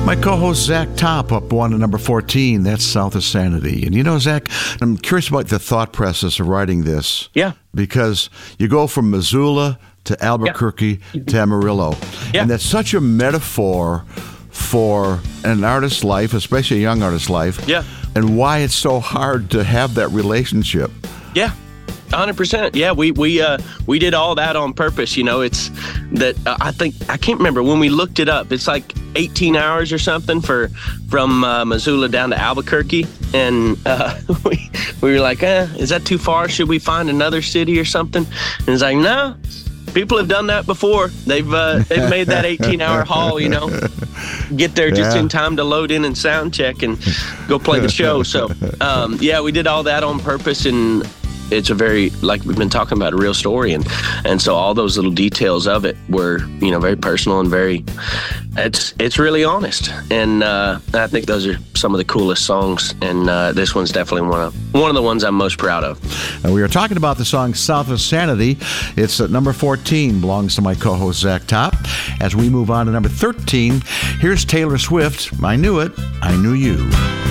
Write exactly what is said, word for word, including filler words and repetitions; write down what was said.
My co-host Zach Top up one to number fourteen. That's South of Sanity. And you know, Zach, I'm curious about the thought process of writing this. Yeah. Because you go from Missoula to Albuquerque yeah. to Amarillo. Yeah. And that's such a metaphor for an artist's life, especially a young artist's life. Yeah. And why it's so hard to have that relationship. Yeah. one hundred percent. Yeah, we we uh, we did all that on purpose. You know, it's that uh, I think I can't remember when we looked it up. It's like eighteen hours or something for from uh, Missoula down to Albuquerque, and uh, we we were like, eh, is that too far? Should we find another city or something? And it's like, no. People have done that before. They've uh, they've made that eighteen hour haul, you know, get there just yeah. in time to load in and sound check and go play the show. So, um, yeah, we did all that on purpose, and it's a very, like we've been talking about, a real story. And, and so all those little details of it were, you know, very personal and very, it's it's really honest. And uh, I think those are some of the coolest songs. And uh, this one's definitely one of, one of the ones I'm most proud of. And we are talking about the song South of Sanity. It's at number fourteen, belongs to my co-host Zach Top. As we move on to number thirteen, here's Taylor Swift, I Knew It, I Knew You.